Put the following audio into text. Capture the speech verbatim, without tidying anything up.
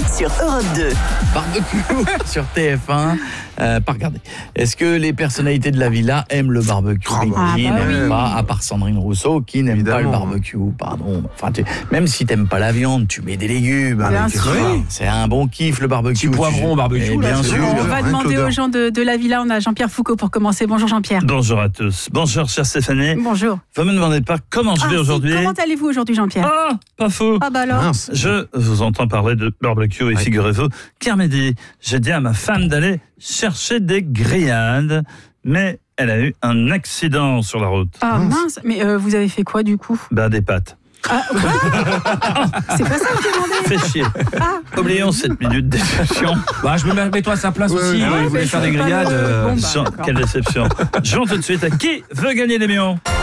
sur Europe deux. Barbecue sur T F un. Euh, pas regarder. Est-ce que les personnalités de la villa aiment le barbecue? Ah bah, Qui ah bah n'aime oui. pas, à part Sandrine Rousseau, qui n'aime pas le Évidemment. barbecue? Pardon. Enfin, tu- même si t'aimes pas la viande, tu mets des légumes. Bien avec- sûr. Oui. C'est un bon kiff le barbecue. Petit poivron Tu- barbecue, Eh là, bien c'est sûr. bon. Rien On va que demander l'odeur. aux gens de, de la villa. On a Jean-Pierre Foucault pour commencer. Bonjour Jean-Pierre. Bonjour à tous. Bonjour, chère Stéphanie. Bonjour. Vous me demandez pas comment je Ah, vais si, aujourd'hui. Comment allez-vous aujourd'hui Jean-Pierre? Ah, pas faux. Ah bah alors. Mince. Je vous entends parler de barbecue et Ouais. figurez-vous qu'hier midi, j'ai dit à ma femme d'aller chercher des grillades, mais elle a eu un accident sur la route. Ah mince. Mais euh, vous avez fait quoi du coup? Bah, des pâtes. Ah, quoi? C'est pas ça que je demandais. Fait chier. Ah. Oublions cette minute déception. Bah, je me mets, mets-toi à sa place Ouais, aussi. ouais, il ouais, voulait mais faire c'est des pas grillades. le- euh, bon, bah. Sans- d'accord. Quelle déception. Je vais tout de suite à qui veut gagner les millions.